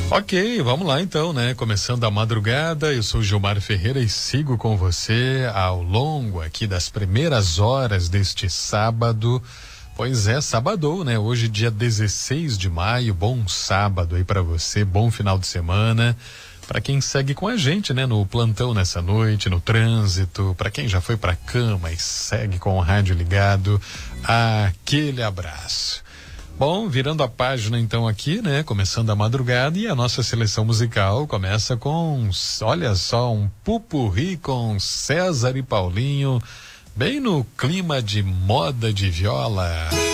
Ok, vamos lá então, né? Começando a madrugada, eu sou Gilmar Ferreira e sigo com você ao longo aqui das primeiras horas deste sábado. Pois é, sabadou, né? Hoje, dia 16 de maio, bom sábado aí pra você, bom final de semana. Pra quem segue com a gente, né? No plantão nessa noite, no trânsito, pra quem já foi pra cama e segue com o rádio ligado, aquele abraço. Bom, virando a página então aqui, né? Começando a madrugada e a nossa seleção musical começa com, olha só, um pupurri com César e Paulinho, bem no clima de moda de viola.